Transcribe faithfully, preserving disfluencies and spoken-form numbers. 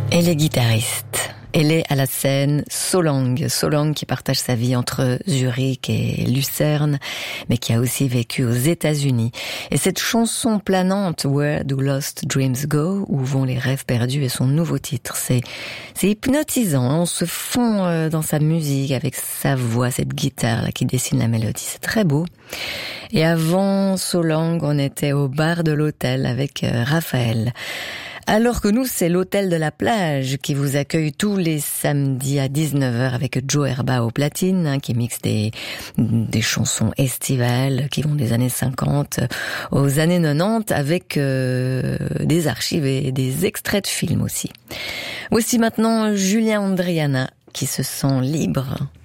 Elle est guitariste. Elle est à la scène Solange. Solange qui partage sa vie entre Zurich et Lucerne, mais qui a aussi vécu aux États-Unis. Et cette chanson planante, Where Do Lost Dreams Go, où vont les rêves perdus, est son nouveau titre. C'est, c'est hypnotisant. On se fond dans sa musique avec sa voix, cette guitare là qui dessine la mélodie. C'est très beau. Et avant Solange, on était au bar de l'hôtel avec Raphaël. Alors que nous, c'est l'hôtel de la plage qui vous accueille tous les samedis à dix-neuf heures avec Joe Herba au platine, hein, qui mixe des, des chansons estivales qui vont des années cinquante aux années quatre-vingt-dix avec euh, des archives et des extraits de films aussi. Voici maintenant Julien Andriana qui se sent libre.